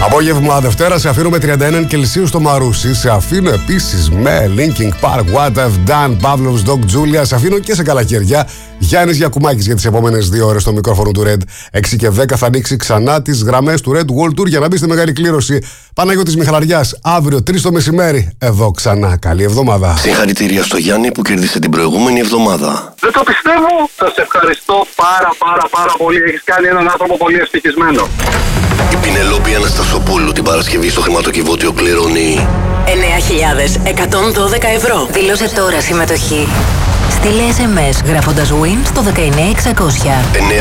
Απόγευμα Δευτέρα σε αφήνω με 31 Κελσίου στο Μαρούσι. Σε αφήνω επίσης με Linkin Park, What I've Done, Pavlov's Dog Julia. Σε αφήνω και σε καλά χέρια Γιάννης Γιακουμάκης για τις επόμενες 2 ώρες στο μικρόφωνο του Red. 6 και 10 θα ανοίξει ξανά τις γραμμές του Red World Tour για να μπει στη μεγάλη κλήρωση. Παναγιώτης Μιχαλαριάς, αύριο 3 το μεσημέρι. Εδώ ξανά. Καλή εβδομάδα. Συγχαρητήρια στο Γιάννη που κέρδισε την προηγούμενη εβδομάδα. Δεν το πιστεύω. Σας ευχαριστώ πάρα πολύ. Έχεις κάνει έναν άνθρωπο πολύ ευτυχισμένο. Η Πινελόπη Αναστασοπούλου την Παρασκευή στο χρηματοκιβώτιο κληρώνει 9.112 ευρώ. Δήλωσε τώρα συμμετοχή. Στείλε SMS γράφοντας WIN στο 19600.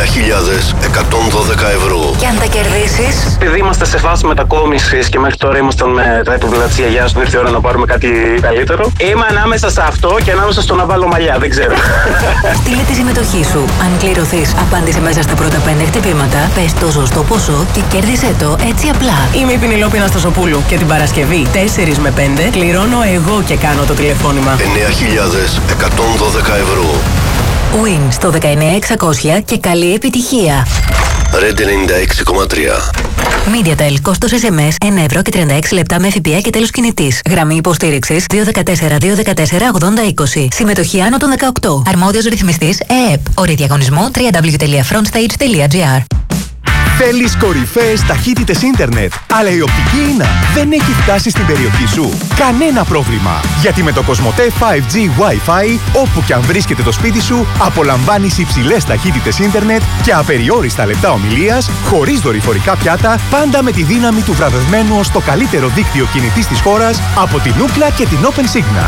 9.112 ευρώ. Και αν τα κερδίσεις... Επειδή είμαστε σε φάση μετακόμισης και μέχρι τώρα ήμασταν με τα υποβουλά της γιαγιάς που ήρθε η ώρα να πάρουμε κάτι καλύτερο, είμαι ανάμεσα σε αυτό και ανάμεσα στο να βάλω μαλλιά, δεν ξέρω. Στείλε τη συμμετοχή σου. Αν κληρωθείς, απάντησε μέσα στα πρώτα 5 χτυπήματα, πες το σωστό ποσό και κέρδισε το έτσι απλά. Είμαι η Πινελόπη Αναστασοπούλου και την Παρασκευή 4 με 5 κληρώνω εγώ και κάνω το τηλεφώνημα. 9.112 ευρώ. WIN στο 19600 και καλή επιτυχία. Red 96,3. MediaTel, κόστος SMS 1 ευρώ και 36 λεπτά με ΦΠΑ και τέλος κινητής. Γραμμή υποστήριξης 214-214-8020. Συμμετοχή άνω των 18. Αρμόδιος ρυθμιστής ΕΕΠ. Όροι διαγωνισμού www.frontstage.gr. Θέλεις κορυφαίες ταχύτητες ίντερνετ, αλλά η οπτική ίνα δεν έχει φτάσει στην περιοχή σου? Κανένα πρόβλημα, γιατί με το COSMOTE 5G Wi-Fi, όπου και αν βρίσκεται το σπίτι σου, απολαμβάνεις υψηλές ταχύτητες ίντερνετ και απεριόριστα λεπτά ομιλίας, χωρίς δορυφορικά πιάτα, πάντα με τη δύναμη του βραβευμένου ως το καλύτερο δίκτυο κινητής της χώρας από την Ookla και την OpenSignal.